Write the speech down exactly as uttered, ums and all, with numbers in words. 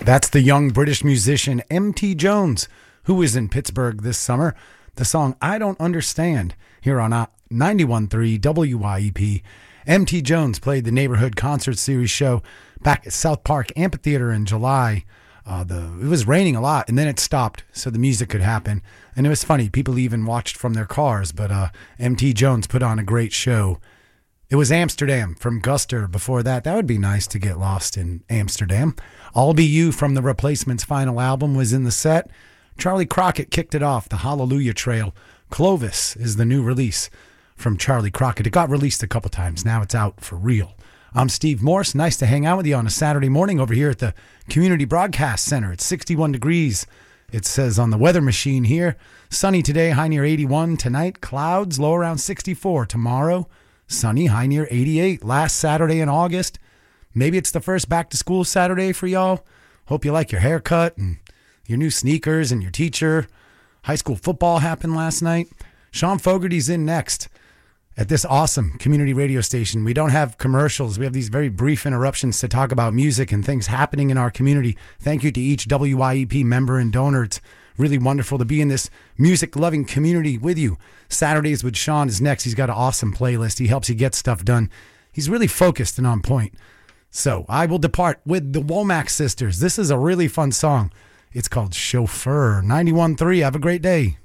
That's the young British musician M T Jones, who is in Pittsburgh this summer. The song I Don't Understand here on ninety-one point three W Y E P. M T Jones played the Neighborhood Concert Series show back at South Park Amphitheater in July. Uh, the it was raining a lot, and then it stopped so the music could happen. And it was funny. People even watched from their cars, but uh, M T Jones put on a great show. It was Amsterdam from Guster before that. That would be nice to get lost in Amsterdam. I'll Be You from the Replacements' final album was in the set. Charlie Crockett kicked it off, the Hallelujah Trail. Clovis is the new release from Charlie Crockett. It got released a couple times. Now it's out for real. I'm Steve Morse. Nice to hang out with you on a Saturday morning over here at the Community Broadcast Center. It's sixty-one degrees. It says on the weather machine here. Sunny today, high near eighty-one. Tonight, clouds, low around sixty-four. Tomorrow, sunny, high near eighty-eight. Last Saturday in August. Maybe it's the first back-to-school Saturday for y'all. Hope you like your haircut and your new sneakers and your teacher. High school football happened last night. Sean Fogarty's in next at this awesome community radio station. We don't have commercials. We have these very brief interruptions to talk about music and things happening in our community. Thank you to each W Y E P member and donor. It's really wonderful to be in this music-loving community with you. Saturdays with Sean is next. He's got an awesome playlist. He helps you get stuff done. He's really focused and on point. So I will depart with the Womack Sisters. This is a really fun song. It's called Chauffeur. ninety-one point three. Have a great day.